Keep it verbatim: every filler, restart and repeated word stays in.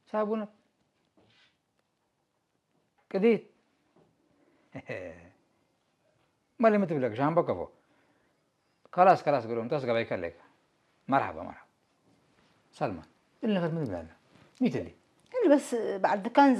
صابونة كديت ما اللي متبلك جام بكفو خلاص خلاص قولهم تصقى بيكلك مرحبا مرحبا سلمان اللي نفت من بلادنا ميت اللي يعني بس بعد كان